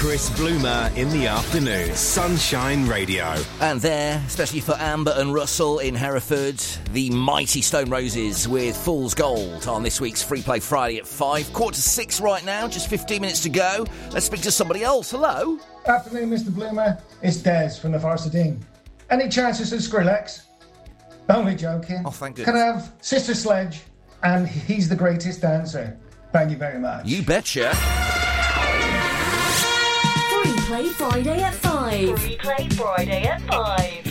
Chris Bloomer in the afternoon. Sunshine Radio. And there, especially for Amber and Russell in Hereford, the mighty Stone Roses with Fool's Gold on this week's Free Play Friday at 5. 5:45 right now, just 15 minutes to go. Let's speak to somebody else. Hello. Afternoon, Mr. Bloomer. It's Des from the Farsadine. Any chances of Skrillex? Only joking. Oh, thank goodness. Can I have Sister Sledge? And he's the greatest dancer. Thank you very much. You betcha. Free Play Friday at 5. Free Play Friday at 5.